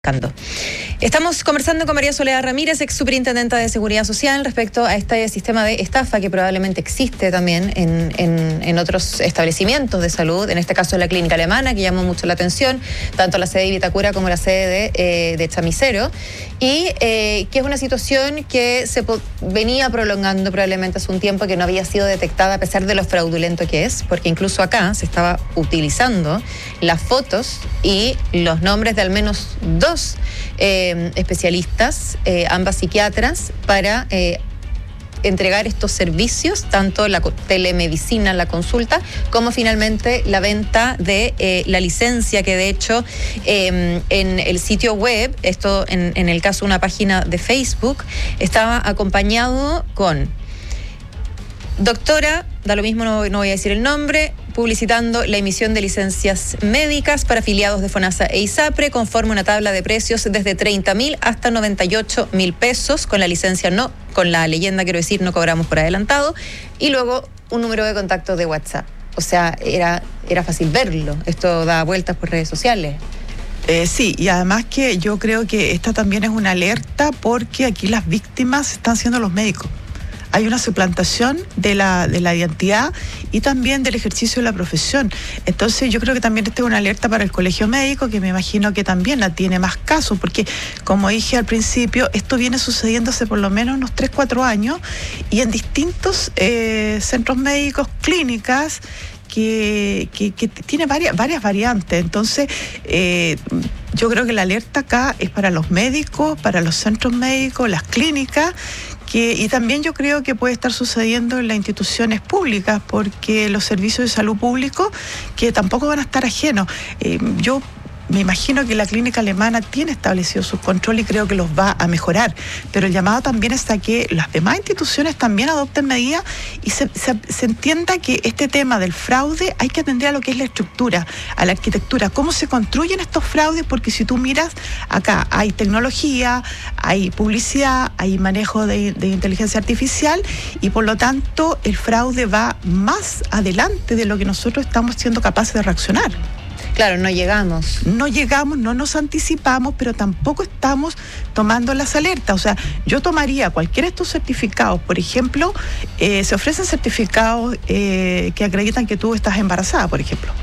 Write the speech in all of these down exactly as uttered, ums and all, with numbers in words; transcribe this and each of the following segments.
Estamos conversando con María Soledad Ramírez, ex superintendenta de Seguridad Social, respecto a este sistema de estafa que probablemente existe también en, en, en otros establecimientos de salud, en este caso en la clínica alemana, que llamó mucho la atención, tanto la sede de Vitacura como la sede de, eh, de Chamicero, y eh, que es una situación que se venía prolongando probablemente hace un tiempo, que no había sido detectada a pesar de lo fraudulento que es, porque incluso acá se estaba utilizando las fotos y los nombres de al menos dos Eh, especialistas, eh, ambas psiquiatras, para eh, entregar estos servicios, tanto la telemedicina, la consulta, como finalmente la venta de eh, la licencia, que de hecho eh, en el sitio web, esto en, en el caso de una página de Facebook, estaba acompañado con doctora, da lo mismo, no, no voy a decir el nombre, publicitando la emisión de licencias médicas para afiliados de FONASA e ISAPRE, conforme una tabla de precios desde treinta mil hasta noventa y ocho mil pesos, con la licencia no, con la leyenda, quiero decir, no cobramos por adelantado, y luego un número de contacto de WhatsApp. O sea, era, era fácil verlo. Esto da vueltas por redes sociales. Eh, sí, y además que yo creo que esta también es una alerta, porque aquí las víctimas están siendo los médicos. Hay una suplantación de la, de la identidad y también del ejercicio de la profesión. Entonces yo creo que también esta es una alerta para el colegio médico, que me imagino que también la tiene más casos, porque como dije al principio, esto viene sucediendo hace por lo menos unos tres, cuatro años, y en distintos eh, centros médicos, clínicas, que, que, que tiene varias, varias variantes. Entonces eh, yo creo que la alerta acá es para los médicos, para los centros médicos, las clínicas, Que, y también yo creo que puede estar sucediendo en las instituciones públicas, porque los servicios de salud públicos que tampoco van a estar ajenos. Eh, yo me imagino que la clínica alemana tiene establecido su control y creo que los va a mejorar, pero el llamado también es a que las demás instituciones también adopten medidas y se, se, se entienda que este tema del fraude hay que atender a lo que es la estructura, a la arquitectura, cómo se construyen estos fraudes, porque si tú miras acá hay tecnología, hay publicidad, hay manejo de, de inteligencia artificial, y por lo tanto el fraude va más adelante de lo que nosotros estamos siendo capaces de reaccionar. Claro, no llegamos. No llegamos, no nos anticipamos, pero tampoco estamos tomando las alertas. O sea, yo tomaría cualquiera de estos certificados. Por ejemplo, eh, se ofrecen certificados eh, que acreditan que tú estás embarazada, por ejemplo.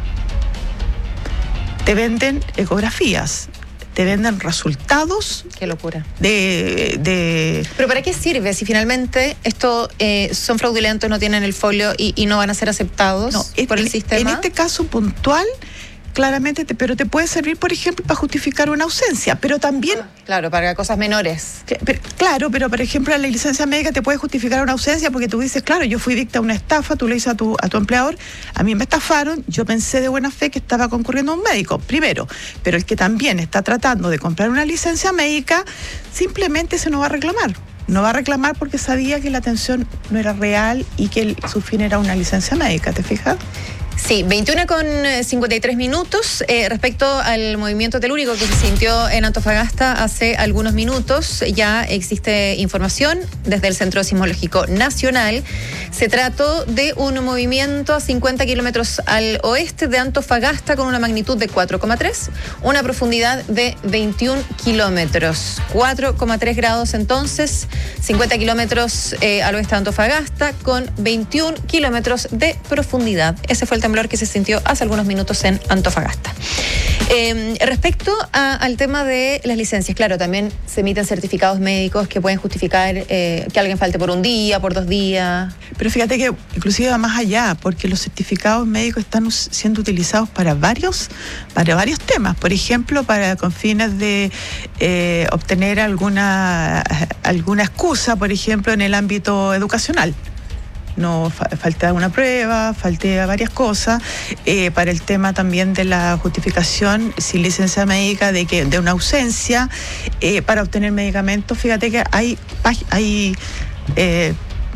Te venden ecografías, te venden resultados. Qué locura. De, de... Pero ¿para qué sirve si finalmente estos eh, son fraudulentos, no tienen el folio y, y no van a ser aceptados no, por en, el sistema? En este caso puntual, claramente, te, pero te puede servir, por ejemplo, para justificar una ausencia, pero también... Ah, claro, para cosas menores. Que, pero, claro, pero por ejemplo, la licencia médica te puede justificar una ausencia porque tú dices, claro, yo fui víctima de una estafa, tú le dices a tu, a tu empleador, a mí me estafaron, yo pensé de buena fe que estaba concurriendo a un médico, primero, pero el que también está tratando de comprar una licencia médica, simplemente se no va a reclamar. No va a reclamar porque sabía que la atención no era real y que el, su fin era una licencia médica, ¿te fijas? Sí, veintiuna con cincuenta y tres minutos. Eh, respecto al movimiento telúrico que se sintió en Antofagasta hace algunos minutos, ya existe información desde el Centro Sismológico Nacional. Se trató de un movimiento a cincuenta kilómetros al oeste de Antofagasta con una magnitud de cuatro coma tres, una profundidad de veintiún kilómetros. cuatro coma tres grados entonces, cincuenta kilómetros eh, al oeste de Antofagasta con veintiún kilómetros de profundidad. Ese fue el temblor que se sintió hace algunos minutos en Antofagasta. Eh, respecto a, al tema de las licencias, claro, también se emiten certificados médicos que pueden justificar eh, que alguien falte por un día, por dos días. Pero fíjate que inclusive va más allá, porque los certificados médicos están siendo utilizados para varios, para varios temas. Por ejemplo, para con fines de eh, obtener alguna, alguna excusa, por ejemplo, en el ámbito educacional. No fa- falta una prueba, falté varias cosas, eh, para el tema también de la justificación sin licencia médica de que de una ausencia, eh, para obtener medicamentos. Fíjate que hay hay eh,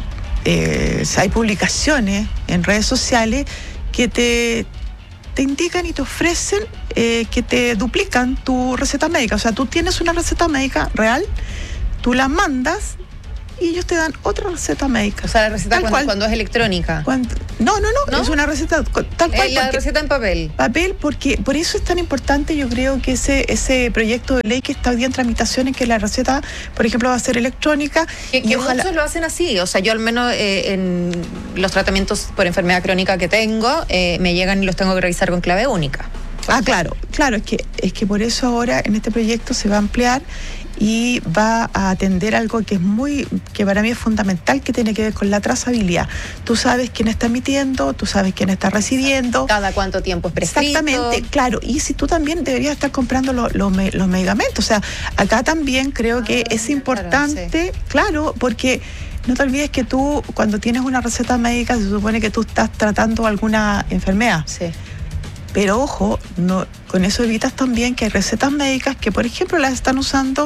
eh, hay publicaciones en redes sociales que te te indican y te ofrecen eh, que te duplican tu receta médica. O sea, tú tienes una receta médica real, tú la mandas y ellos te dan otra receta médica. O sea, la receta cuando, cuando es electrónica. Cuando, no, no, no, no, es una receta tal cual. Eh, la receta en papel. Papel, porque por eso es tan importante, yo creo que ese ese proyecto de ley que está hoy día en tramitaciones, que la receta, por ejemplo, va a ser electrónica. Que, y que ojalá... muchos lo hacen así, o sea, yo al menos eh, en los tratamientos por enfermedad crónica que tengo, eh, me llegan y los tengo que revisar con clave única. Ah, claro, claro, es que, es que por eso ahora en este proyecto se va a ampliar y va a atender algo que es muy, que para mí es fundamental, que tiene que ver con la trazabilidad. Tú sabes quién está emitiendo, tú sabes quién está recibiendo. Cada cuánto tiempo es prescrito. Exactamente, claro. Y si tú también deberías estar comprando lo, lo, los medicamentos. O sea, acá también creo ah, que es importante, claro, sí. claro, porque no te olvides que tú, cuando tienes una receta médica, se supone que tú estás tratando alguna enfermedad. Sí. Pero ojo, no, con eso evitas también que hay recetas médicas que, por ejemplo, las están usando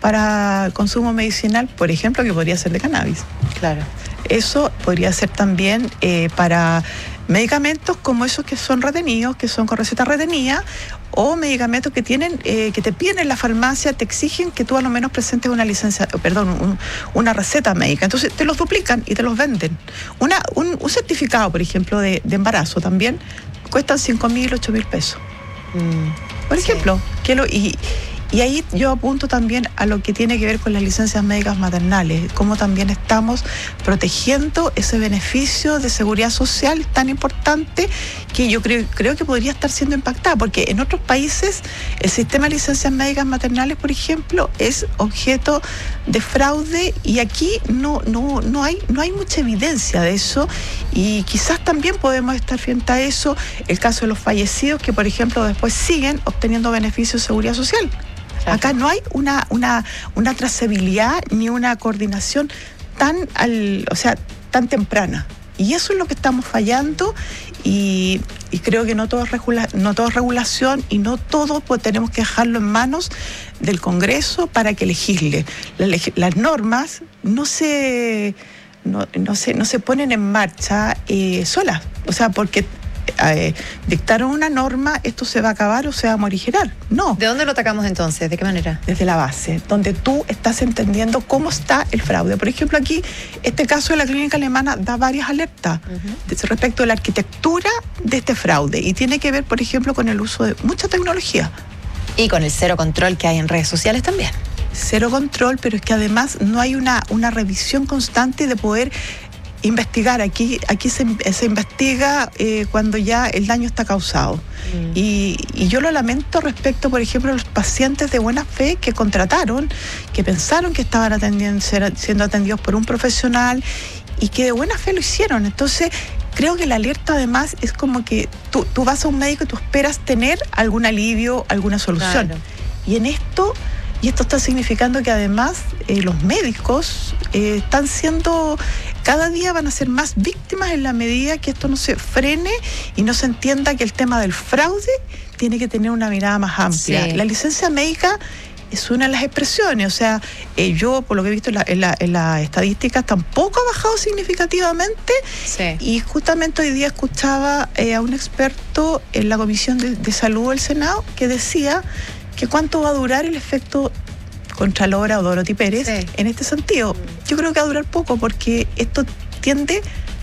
para consumo medicinal, por ejemplo, que podría ser de cannabis. Claro. Eso podría ser también eh, para medicamentos como esos que son retenidos, que son con receta retenida, o medicamentos que tienen, eh, que te piden en la farmacia, te exigen que tú a lo menos presentes una licencia, perdón, un, una receta médica. Entonces te los duplican y te los venden. Una, un, un certificado, por ejemplo, de, de embarazo también cuestan cinco mil, ocho mil pesos. Mm, por ejemplo, sí. que lo, y, y ahí yo apunto también a lo que tiene que ver con las licencias médicas maternales, cómo también estamos protegiendo ese beneficio de seguridad social tan importante que yo creo, creo que podría estar siendo impactada, porque en otros países el sistema de licencias médicas maternales, por ejemplo, es objeto de fraude y aquí no, no, no hay, no hay mucha evidencia de eso y quizás también podemos estar frente a eso, el caso de los fallecidos que, por ejemplo, después siguen obteniendo beneficios de seguridad social. Acá no hay una, una, una trazabilidad ni una coordinación tan, al, o sea, tan temprana. Y eso es lo que estamos fallando y, y creo que no todo, es regula, no todo es regulación y no todo pues, tenemos que dejarlo en manos del Congreso para que legisle. La, las normas no se, no, no, se, no se ponen en marcha eh, solas, o sea, porque Eh, dictaron una norma, esto se va a acabar o se va a morigerar. No. ¿De dónde lo atacamos entonces? ¿De qué manera? Desde la base, donde tú estás entendiendo cómo está el fraude. Por ejemplo, aquí, este caso de la clínica alemana da varias alertas uh-huh. respecto a la arquitectura de este fraude y tiene que ver, por ejemplo, con el uso de mucha tecnología. Y con el cero control que hay en redes sociales también. Cero control, pero es que además no hay una, una revisión constante de poder investigar. Aquí aquí se, se investiga eh, cuando ya el daño está causado. Mm. Y, y yo lo lamento respecto, por ejemplo, a los pacientes de buena fe que contrataron, que pensaron que estaban atendiendo, siendo atendidos por un profesional y que de buena fe lo hicieron. Entonces, creo que la alerta además es como que tú, tú vas a un médico y tú esperas tener algún alivio, alguna solución. Claro. Y en esto... Y esto está significando que además eh, los médicos eh, están siendo, cada día van a ser más víctimas en la medida que esto no se frene y no se entienda que el tema del fraude tiene que tener una mirada más amplia. Sí. La licencia médica es una de las expresiones, o sea, eh, yo por lo que he visto en la, en la, en la estadística tampoco ha bajado significativamente sí. Y justamente hoy día escuchaba eh, a un experto en la Comisión de, de Salud del Senado que decía que cuánto va a durar el efecto Contralora o Dorothy Pérez sí. en este sentido. Yo creo que va a durar poco porque esto tiende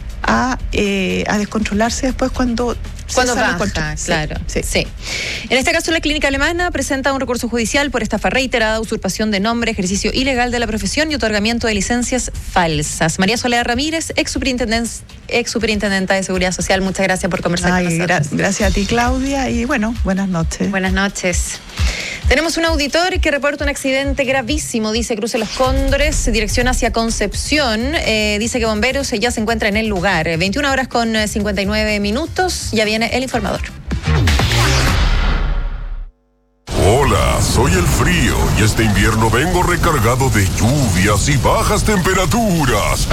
a, eh, a descontrolarse después cuando... Cuando baja, claro. Sí, sí. sí. En este caso, la clínica alemana presenta un recurso judicial por estafa reiterada, usurpación de nombre, ejercicio ilegal de la profesión y otorgamiento de licencias falsas. María Soledad Ramírez, ex superintendente, ex superintendenta de Seguridad Social, muchas gracias por conversar Ay, con nosotros. Gra- gracias a ti, Claudia, y bueno, buenas noches. Buenas noches. Tenemos un auditor que reporta un accidente gravísimo, dice Cruce Los Cóndores, dirección hacia Concepción. Eh, dice que bomberos ya se encuentran en el lugar. veintiuna horas con cincuenta y nueve minutos, ya viene el informador. Hola, soy el frío y este invierno vengo recargado de lluvias y bajas temperaturas.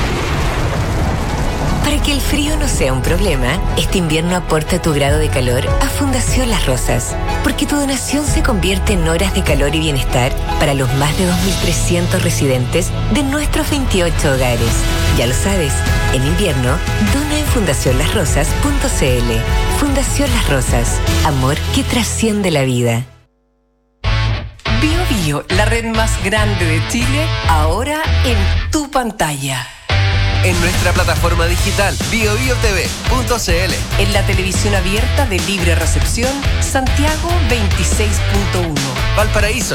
Para que el frío no sea un problema, este invierno aporta tu grado de calor a Fundación Las Rosas, porque tu donación se convierte en horas de calor y bienestar para los más de dos mil trescientos residentes de nuestros veintiocho hogares. Ya lo sabes, en invierno, dona en fundación las rosas punto c l. Fundación Las Rosas, amor que trasciende la vida. Bio Bio BioBio, la red más grande de Chile, ahora en tu pantalla. En nuestra plataforma digital bio bio t v punto c l. En la televisión abierta de libre recepción, Santiago veintiséis punto uno. Valparaíso